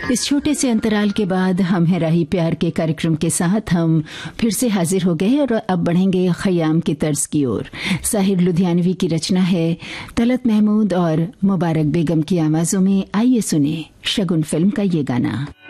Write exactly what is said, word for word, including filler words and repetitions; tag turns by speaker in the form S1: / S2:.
S1: इस छोटे से अंतराल के बाद हम है राही प्यार के कार्यक्रम के साथ हम फिर से हाजिर हो गए और अब बढ़ेंगे खयाम की तर्ज की ओर। साहिर लुधियानवी की रचना है, तलत महमूद और मुबारक बेगम की आवाजों में। आइए सुने शगुन फिल्म का ये गाना।